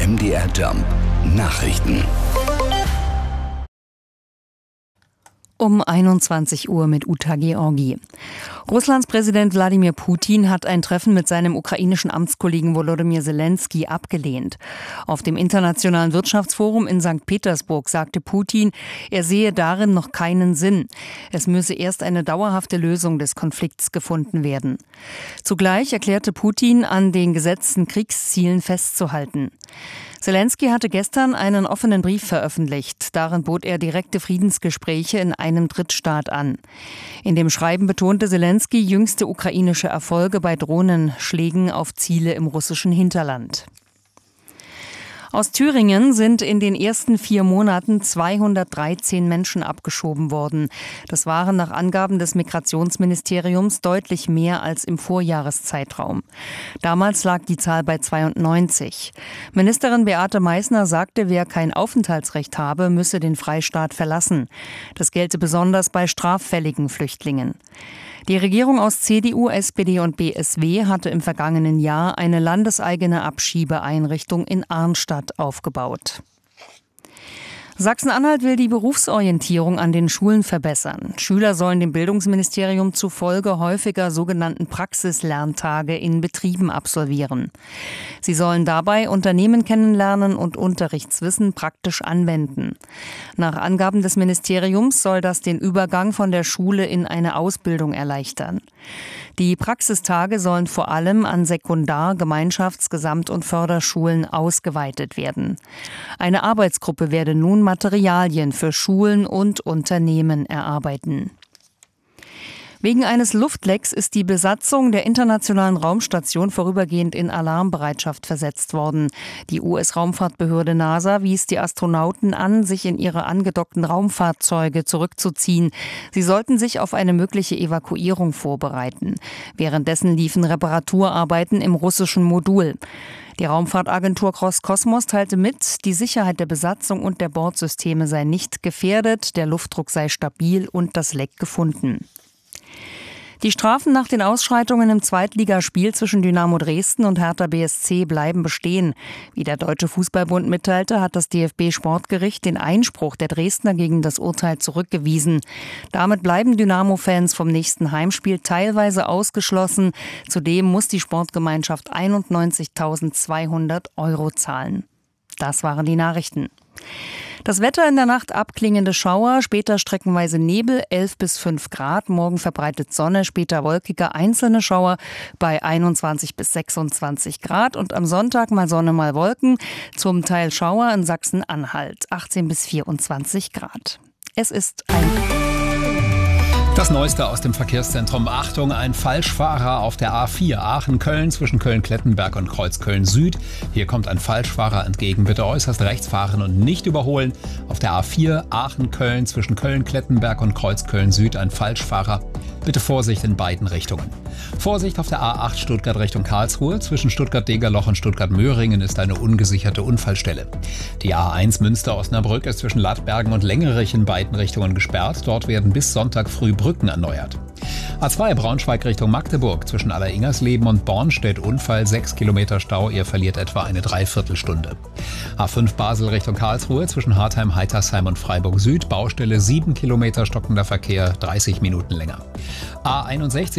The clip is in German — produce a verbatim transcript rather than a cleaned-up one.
M D R Jump Nachrichten. Um einundzwanzig Uhr mit Uta Georgi. Russlands Präsident Wladimir Putin hat ein Treffen mit seinem ukrainischen Amtskollegen Volodymyr Zelensky abgelehnt. Auf dem Internationalen Wirtschaftsforum in Sankt Petersburg sagte Putin, er sehe darin noch keinen Sinn. Es müsse erst eine dauerhafte Lösung des Konflikts gefunden werden. Zugleich erklärte Putin, an den gesetzten Kriegszielen festzuhalten. Zelensky hatte gestern einen offenen Brief veröffentlicht. Darin bot er direkte Friedensgespräche in einem Drittstaat an. In dem Schreiben betonte Zelensky jüngste ukrainische Erfolge bei Drohnenschlägen auf Ziele im russischen Hinterland. Aus Thüringen sind in den ersten vier Monaten zweihundertdreizehn Menschen abgeschoben worden. Das waren nach Angaben des Migrationsministeriums deutlich mehr als im Vorjahreszeitraum. Damals lag die Zahl bei zweiundneunzig. Ministerin Beate Meißner sagte, wer kein Aufenthaltsrecht habe, müsse den Freistaat verlassen. Das gelte besonders bei straffälligen Flüchtlingen. Die Regierung aus C D U, S P D und B S W hatte im vergangenen Jahr eine landeseigene Abschiebeeinrichtung in Arnstadt aufgebaut. Sachsen-Anhalt will die Berufsorientierung an den Schulen verbessern. Schüler sollen dem Bildungsministerium zufolge häufiger sogenannten Praxislerntage in Betrieben absolvieren. Sie sollen dabei Unternehmen kennenlernen und Unterrichtswissen praktisch anwenden. Nach Angaben des Ministeriums soll das den Übergang von der Schule in eine Ausbildung erleichtern. Die Praxistage sollen vor allem an Sekundar-, Gemeinschafts-, Gesamt- und Förderschulen ausgeweitet werden. Eine Arbeitsgruppe werde nun Materialien für Schulen und Unternehmen erarbeiten. Wegen eines Luftlecks ist die Besatzung der Internationalen Raumstation vorübergehend in Alarmbereitschaft versetzt worden. Die U S-Raumfahrtbehörde NASA wies die Astronauten an, sich in ihre angedockten Raumfahrzeuge zurückzuziehen. Sie sollten sich auf eine mögliche Evakuierung vorbereiten. Währenddessen liefen Reparaturarbeiten im russischen Modul. Die Raumfahrtagentur Roskosmos teilte mit, die Sicherheit der Besatzung und der Bordsysteme sei nicht gefährdet, der Luftdruck sei stabil und das Leck gefunden. Die Strafen nach den Ausschreitungen im Zweitligaspiel zwischen Dynamo Dresden und Hertha B S C bleiben bestehen. Wie der Deutsche Fußballbund mitteilte, hat das D F B-Sportgericht den Einspruch der Dresdner gegen das Urteil zurückgewiesen. Damit bleiben Dynamo-Fans vom nächsten Heimspiel teilweise ausgeschlossen. Zudem muss die Sportgemeinschaft einundneunzigtausendzweihundert Euro zahlen. Das waren die Nachrichten. Das Wetter in der Nacht: abklingende Schauer, später streckenweise Nebel, elf bis fünf Grad. Morgen verbreitet Sonne, später wolkiger, einzelne Schauer bei einundzwanzig bis sechsundzwanzig Grad. Und am Sonntag mal Sonne, mal Wolken, zum Teil Schauer in Sachsen-Anhalt, achtzehn bis vierundzwanzig Grad. Es ist ein... Das Neueste aus dem Verkehrszentrum. Achtung, ein Falschfahrer auf der A vier Aachen-Köln zwischen Köln-Klettenberg und Kreuzköln-Süd. Hier kommt ein Falschfahrer entgegen. Bitte äußerst rechts fahren und nicht überholen. Auf der A vier Aachen-Köln zwischen Köln-Klettenberg und Kreuzköln-Süd ein Falschfahrer. Bitte Vorsicht in beiden Richtungen. Vorsicht auf der A acht Stuttgart Richtung Karlsruhe. Zwischen Stuttgart-Degerloch und Stuttgart-Möhringen ist eine ungesicherte Unfallstelle. Die A eins Münster-Osnabrück ist zwischen Lattbergen und Längerich in beiden Richtungen gesperrt. Dort werden bis Sonntag früh Brücken erneuert. A zwei Braunschweig Richtung Magdeburg zwischen Allersingersleben und Bornstedt Unfall, sechs Kilometer Stau, ihr verliert etwa eine Dreiviertelstunde. A fünf Basel Richtung Karlsruhe zwischen Hartheim, Heitersheim und Freiburg Süd, Baustelle, sieben Kilometer stockender Verkehr, dreißig Minuten länger. A einundsechzig